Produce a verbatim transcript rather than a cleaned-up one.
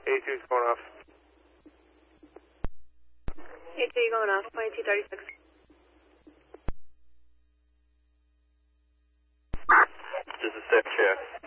A two's going off. A two, you going off, twenty-two thirty-six. This is Six, yeah.